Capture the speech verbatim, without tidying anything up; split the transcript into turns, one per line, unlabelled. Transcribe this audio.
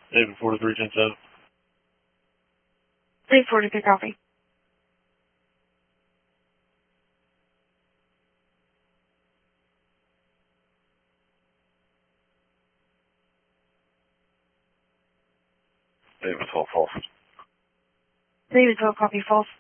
David forty-three ten seven.
David forty-three, copy.
David twelve false.
David twelve, copy, false.